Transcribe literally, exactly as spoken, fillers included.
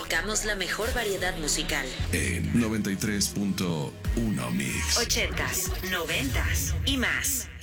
Buscamos la mejor variedad musical. En noventa y tres punto uno Mix. Ochentas, noventas y más.